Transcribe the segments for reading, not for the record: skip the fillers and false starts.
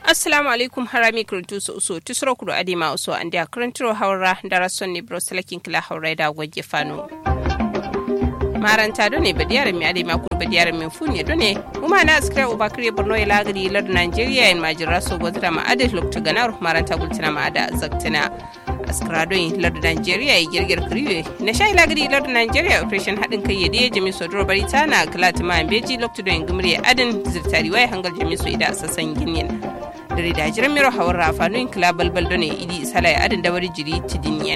Assalamu alaikum harami kuruntu so tusro kuro adima uso ande akrantro hawra darason ne broselakin kila hawra da gwaje fano maranta done badiyar mi adima kur badiyar min funye done kuma na askra ubakri borno ya lagri lad Nigeria en majira so godra ma ade lokto ganar maranta gultina ma ada zaktina askra don lad Nigeria ya girgir kriwe na shay lagri lad Nigeria operation hadin kai yede jami so dro baritana klatima ambeji lokto don gumri adin zirtari wai hangal jami so ida sasan ginin dare da jiran miro hawar rafanuin kila balbal done idi salai adin da wari jiri tidinyen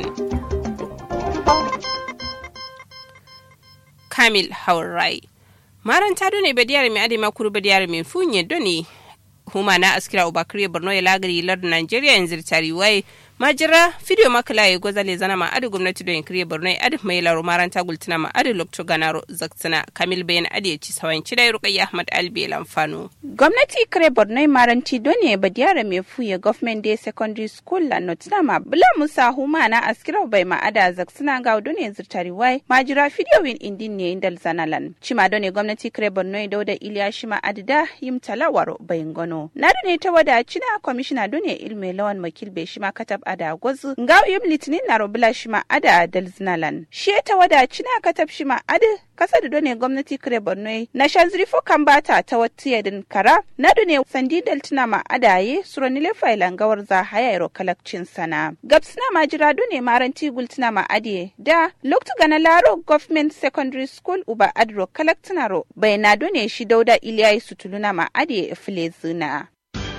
kamil hawar rai maranta done badiyar mai adima kuru badiyar mai funye done huma na askira ubakri borno ya lagari lard Nigeria yanzu zirtari wai majira video makala ya gozale zana ma adu gwamnati don kire borno adu mai laro maranta gultina ma adu lokto ganaro zaktina kamil bayan adu ya ci sawan cidai ruqayya ahmad albi lamfano gwamnati kire borno maranti done badiyara mai fuye government day secondary school la notina ma bula musa huma na askira bai ma ada zaktina ga done zirtari wai majira video win indin ne indal zanalan cima done gwamnati kire borno dauda iliyashi ma adida yim talawaro bayin gono na done ta wada cina commissioner done ilme lawan makil be shi ma katab ada gwazu ngaw yim litinin na robula shima ada dalznalan shi ta wada cina katab shima ada kasa da done gwamnati kire borno na shanzri fo kambata ta watiya din kara na done sandi daltina ma adaye suronile failan gawar za hayaro kalakcin sana gabsna majira done maranti gultina ma ade da loktu gana laro government secondary school uba adro kalaktinaro bayna done shi dauda iliyai sutuluna ma ade filezina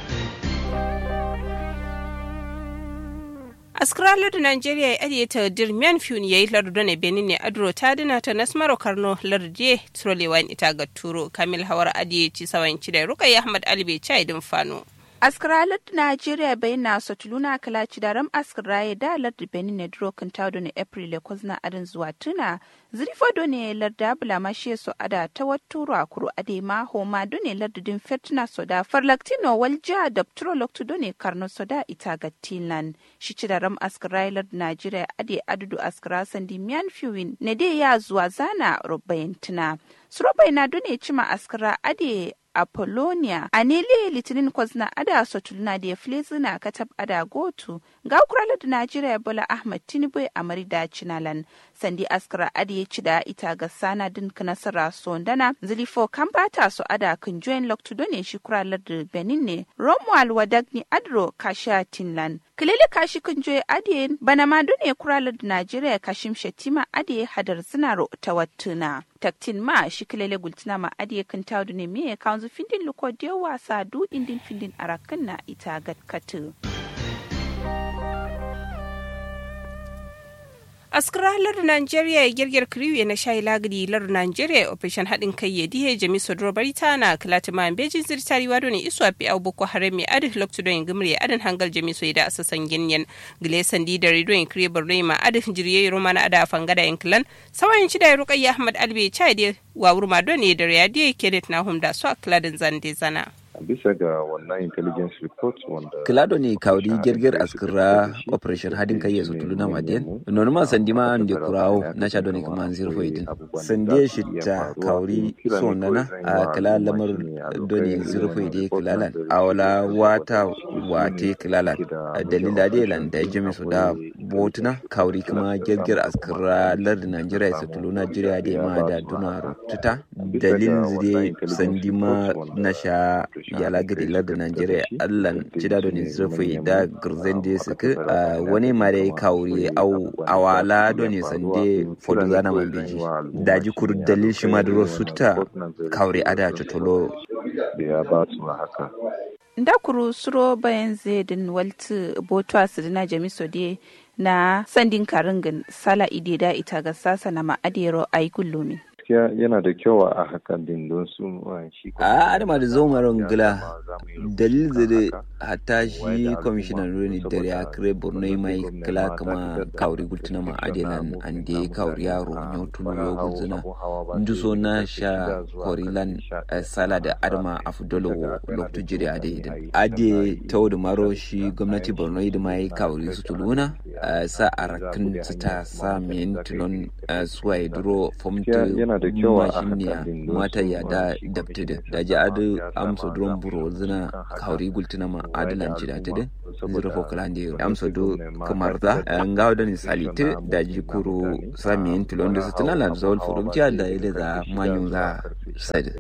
askralar da Nigeria ya ajiye ta dirmiyan fiyon yayi lardu ne Benin ne adro ta dina ta nasmaro karno lardu trolewan ita ga turo kamil hawar ajiye ci sawan ci da Rukayya Ahmad Albe chai din fano askaralar Najeriya bayyana sotuluna kalaci da ram askaraye da lardu Benin ne duro kan tawdo ne April ko zna adin zuwa tuna zrifodo ne larda bula mashe so ada ta watturo akuru ade ma homa do ne lardu din fertuna soda farlaktino walja da tro lokto ne karno soda ita ga tinlan shi ci da ram askaraye lardu Najeriya ade adudu askara sandi miyan fiwin ne de ya zuwa zana rubayintuna surobai na do ne cima askara ade Apollonia anele litinin kwazna ada sotulna da flezina katab ada gotu ga kurala da Najeriya Bola Ahmad Tinubu a marida Chinalan sandi askara adi cida ita ga sana din kanasara sondana zilifo kambata so ada kan join lokto done shi kurala da Benin ne Romuald Wadagni Adro kasha Tinlan kilele kashi kan joy adi bana ma done kurala da Najeriya kashim shetima adi hadar zinaro tawattuna taktin ma shi kilele gultina ma adi kan tawdu ne me kanzu findin luko de wasa du indin findin arakan na ita gatkatu askaralar Nigeria ya girgir kriwe na shayi lagari lar Nigeria operation hadin kai ya dihe jami sodro baritana klatima bejin zirtari wado ne isu api au boko harami adin lokto don gumri adin hangal jami so ida asasan ginyen glesan di da rido in kriye borno ma adin jiriye romana ada fangada inklan sawayin ci da Rukayya Ahmad Albe chai de wa wurma don ne da riyadi kedet na humda so akladin zande zana bisa ga wannan intelligence report wanda kilado ne kawdi girgir askira operation hadin kai yaso tuluna maden non ma sandima ande kurawo na sha doni kuma 0.8 sande shitta kawri sonana a kala lamar doni 0.8 kilalan awala wate kilalan dalila de lan da jimi su da botuna kawri kuma girgir askira lar Najeriya yaso tuluna Najeriya de ma da dunaro tuta dalil zide sandima na sha yala gadi larda Najeriya allan cidado ne zurfi da gurzen da suka wani mare kawuri au awala do ne sande fodo zana man beji daji kur dalil shi ma duro sutta kawuri ada totolo ya ba su haka ndakuru suro bayan zedin waltu botwa sidina jamiso de na sandin karingin sala ideda ita ga sasa na ma'adero ay kullumi yana da kyau a hakan din don su shi a adama da zomaron gila dalil da hatta shi commissioner roni da ya kire borno mai kila kama kawri gultuna ma adelan ande kawri yaro nyotulo gulzuna nduso na sha korilan sala da adama afdolo lokto jiri ade tawdu maro shi gwamnati borno da mai kawri su tuluna sa arakin ta sa men tulon suwai duro fomto da kyau a mata ya da dabtida da ji adu amsa dron buro zina kauri gultuna ma adilanci da ta din zurfo kalande amsa do kamarta ngawo da ni salite da jikuru samiyin tilon da sutuna la zawal furumci da ile da manyun za sadi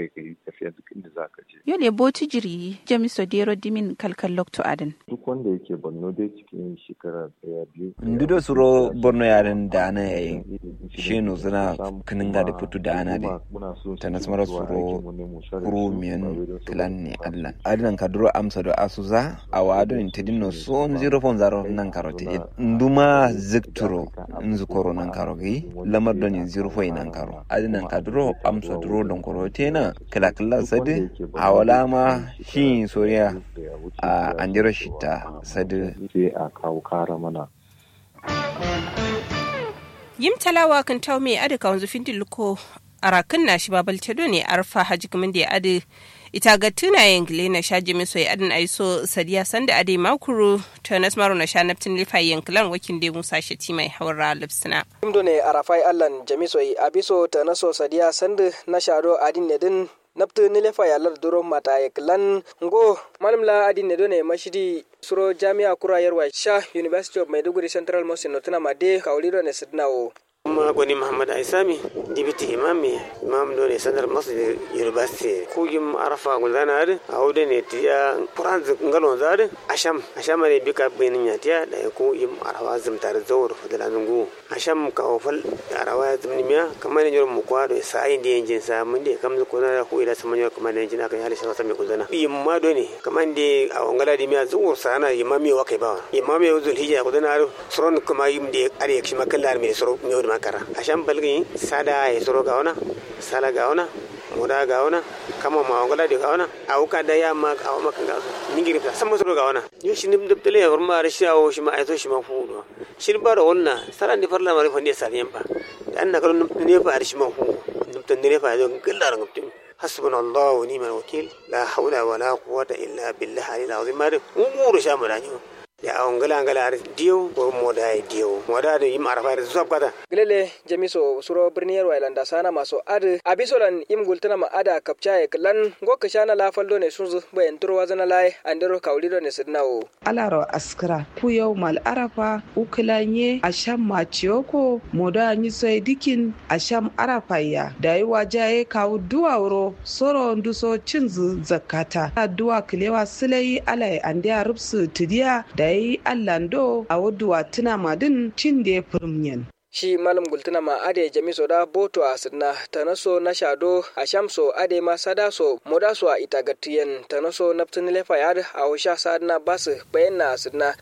yole boti jiri jamiso dero dimin kalkal lokto adan duk wanda yake Borno dai cikin shekara daya biyu ndido suro Borno yaren da ana yayin shino zina kininga da putu da ana da tanasmara suro kurumiyan tilan ne allan adinan kaduro amsa do asuza awado intedino son 0.0 nan karote nduma zikturo nzukoro nan karogi lamar don 0.0 nan karo adinan kaduro amsa duro don korote na kala sadi awala ma shi soriya a andiro shita sadi sai a kawo kara mana yim talawa kan taw me adi ka wanzu findilko arakin na shi babal tedo ne arfa haji kuma da adi ita ga tuna yangle na shaji min soyi adin aiso sadiya sanda ade makuru to nasmaru na sha naftin lifa yanklan wakin de musa shati mai hawra lipsina imdo ne arafai allan jamisoyi abiso ta naso sadiya sanda na shado adin ne din naftu nilefa yalar duro mata yaklan ngo malamla adin ne done mashidi suro jami'a kurayarwa sha University of Maiduguri Central Mosque notuna made kawlido ne sidnawo kuma gwani Muhammad Aisami dibiti imam dole sanar masu university kugin arafa gulzana da aude ne tiya Quran ngalo zade asham ne bika benin ya tiya da ko im arawa zumtar zawur fadala zungu asham ka ofal arawa zumnimiya kamar ne mu kwa da sai da yanjin sa mun da kamzu ko na ko ila samanyo kamar ne jina kai halisa sami gulzana imma do ne kamar da a wangala di miya zuwur sana imami wa kai ba imami uzul hijja gulzana suron kuma yim da are kishi makallar mai suro makara asham balgi sada e soro gaona sala gaona moda gaona kama ma wangala de gaona auka da yamma awma kan gaona ningiri ta sama soro gaona yo shinim dubtale horma rashawo shi ma aito shi ma fudo shirbaro wonna sala ni farla mari fande saliyan ba dan na kalon ne fa arshi ma fu dubtan ne fa yo gallar nguptin hasbunallahu wa ni'mal wakeel la hawla wala quwwata illa billahi al-azim ma de umuru shamuranyo ya ngala diyo ko moda da yim arafa da zuwa kwata glele jamiso suro birniyar wailanda sana maso ad abisolan im gultana ma ada kapcha e klan go kashana la faldo ne sunzu bayan turwa zana lai andero kawlido ne sidnawo alaro askra ku yau mal arafa uklanye asham machioko moda ni soy dikin asham arafa ya dai wajaye kawu duwaro soro nduso cinzu zakata duwa kilewa silai alai andiya rubsu tidiya dai allando a waduwa tuna madin cin da firmyen shi malam gultuna ma ade jamiso da boto a sidna tanaso na shado a shamso ade ma sadaso modaso a itagatiyen tanaso naptun lefa yad a washa sadna basu bayanna sidna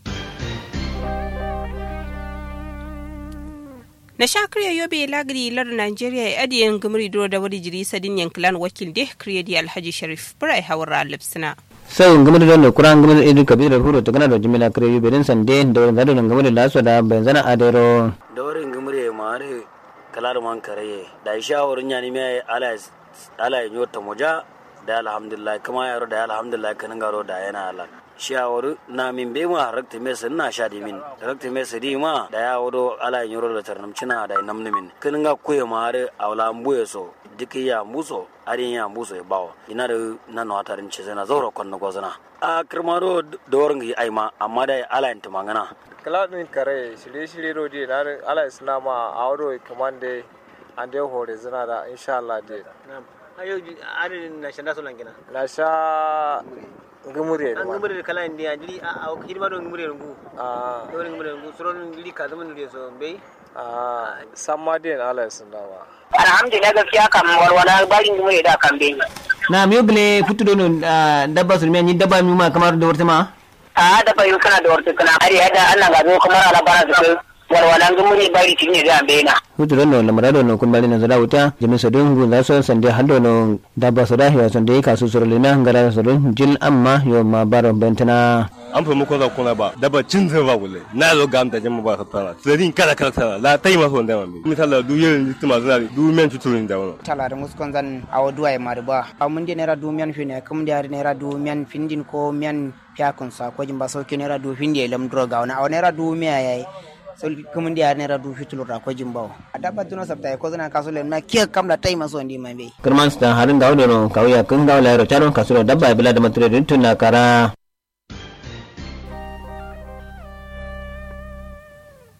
na shakriya yobe lagri lar Nigeria ya adiyan gumri duro da wari jiri sadin yanklan wakil de kriyadi alhaji sharif burai hawara lipsina sai ngumri don kuran ngumri idu kabira huro to kana da jimila kriyo bedin sande da wani zado ngumri laso da benzana adero da wari ngumri mare kalar man kare da shawarin yani mai ala yota moja da alhamdulillah kuma yaro da alhamdulillah kanin garo da yana ala shawaru na min be ma rakta mesa na sha di min rakta mesa di ma da ya wado ala yoro da tarnamcina da namni min kanin ga kuye mare awla mbuye so diki ya muso arin ya muso e bawo ina da nan watarin ce zana zauro kon na gozana a kirmaro da warin yi aima amma da ala yin tumangana kaladin kare shirye rodi na ala islama a wado kamande ande hore zana da insha Allah de ayo arin na shanda solan gina la sha ngumure an ngumure kala indi ajili a hidima do ngumure ngu do ngumure ngu suron li ka zaman ne so be samadin ala islama alhamdulillah gaskiya kam walwala bari ngumure da kan be na mi oble futudo no dabba sulmi ni dabba mi ma kamar da wartama dabba yu kana da wartama ari hada Allah ga zo kamar ala bara da walwala ngumure bari tinne da be na futudo no lamara no kun bali na zada wuta jami sadon gun za so sande hando no dabba sada hiwa sande ka su surulina ngara sadon jil amma yo ma baro bentana an fa muko za kuna ba daba cin zai ba gule na zo ga amta jama ba tara tsarin kala tara la tai maso da mami misala du yin tuma zari du men tuturin da wannan tala da muskon zan awduwa e marba amun de nera du men fine kum de nera du men findin ko men yakun sa ko jimba so ke nera du finde lam droga wana aw nera du me yayi so kum de nera du fitulur ko jimba adaba tuno sabta ko zana kaso len ma ke kam da tai maso ndi mambe kirman sta harin gawdo no kawya kun gawla ro charon kaso dabba bila da matre tun na kara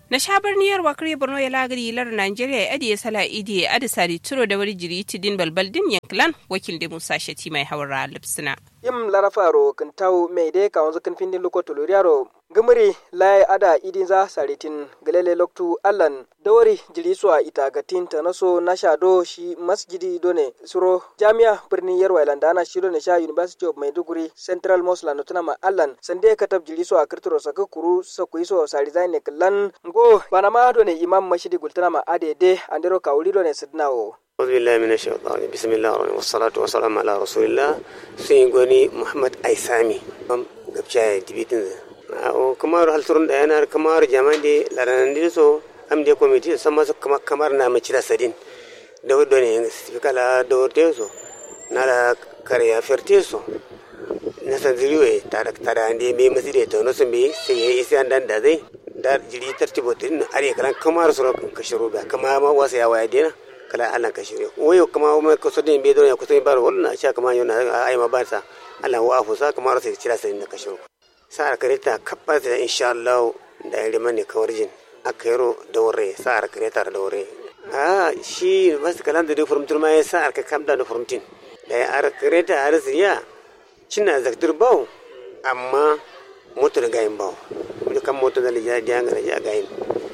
na shabarniyar wakari borno ya lagari lar Najeriya ya adiye sala idiye adisari turo da wari jiri tidin balbaldin yanklan wakil da Musa Shati mai hawara lipsina yim larafaro kintau mai dai ka wanzu kin findin loko toloriaro gumuri lai ada idin za saritin galele loktu allan dawari jiri suwa itagatin ta naso na shado shi masjidi done suro jami'a birnin yarwa landana shi done sha University of Maiduguri Central Mosque lanotuna ma allan sande katab jiri suwa kirtiro saka kuru sakuiso sarizai ne kallan go banama done imam mashidi gultana ma adede andero kawuli done sidnawo أعوذ بالله من الشيطان بسم الله الرحمن الرحيم والصلاة والسلام على رسول الله سيغوني محمد أيسامي قبشاي تبيتن كمار هل ترون أنا كمار جمان دي لارندي سو أم دي كوميتي سما سو كمار نام تشلا سدين دور دوني فكلا دور تيسو نالا كاريا فرتيسو نسنزلوه تارك تارandي مي مسيري تو نسمي سي إسيان دان دادي دار جلي ترتيبوتين أري كلام كمار سو كشروبا كما ما واسيا وايدينا kala Allah ka shirye wayo kuma mai ko sodin be don ya kusa bar wannan sha kuma yana ai ma barsa Allah wa afu sa kuma sai kira sai da ka shiro sa kareta kabbata insha Allah da yare mane kawarjin akairo da wore sa kareta da wore shi bas kalan da furumtul mai sa ka kamda da furumtin da ar kareta har siya cina zaktur bawo amma moto da gayin bawo kan moto da ya ga ya gayin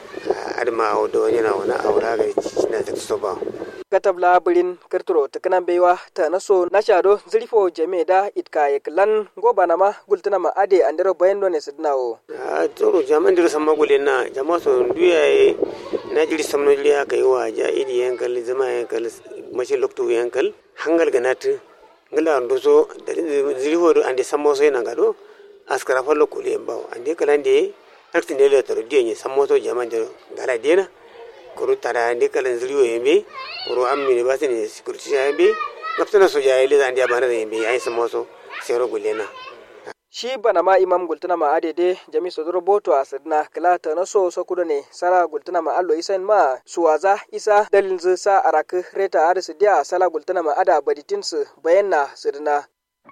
adma o do yana wana aura ga na ta soba katab labirin kirturo tukanan baiwa ta naso na shado zilfo jameda itka yaklan gobana ma gultuna ma ade andero bayendo ne sidnawo toro jaman dir samma gulena jama so duyaye na jiri samno jiri aka yi wa ja idi yankal zama yankal mashi lokto yankal hangal ganatu ngala ndoso da zilfo do ande sammo so yana gado askara fallo kule bawo ande kalande takti ne le toro diye sammoto jamande gala dena kuru tara ande kalan zuriyo yembe kuru ammi ne basene security yembe naftana so ya ile zandi abana yembe ai sammoto sero gulena shi bana ma imam gultuna ma adede jami so roboto asidna kala ta naso so kudo ne sara gultuna ma allo isan ma suwaza isa dalin sa arak reta arsu dia sala gultuna ma ada baditins bayanna sidna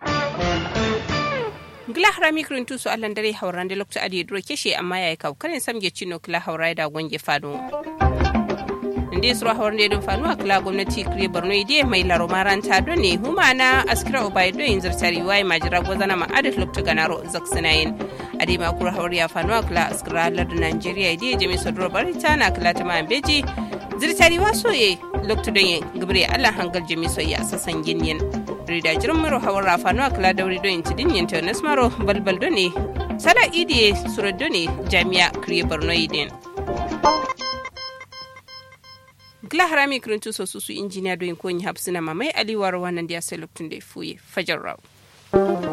gila harami kirintu su allan dare hauran da lokacin adi duro keshe amma yayi kaukarin samge cino kila haurai da gwange fado inde sura hauran da don fanu akla gwamnati kire Borno ide mai laro maranta do ne humana askira obaido yin zartari wai majira gozana ma adat lokacin ganaro zaksinayin ade ma kura hauri ya fanu akla askira lar Nigeria ide jami sodro barita na kala ta ma beji zartari wasoye lokacin don gabre Allah hangal jami soyya sasan ginyen rida jirmaro hawar rafano akla dauri do intidin yento nasmaro balbal do ne sala idiye sura do ne jami'a kriye Borno idin gla harami kruntu so su injiniya do in ko nyi hapsina mamai aliwar wannan dia sai luktun da fuye fajar raw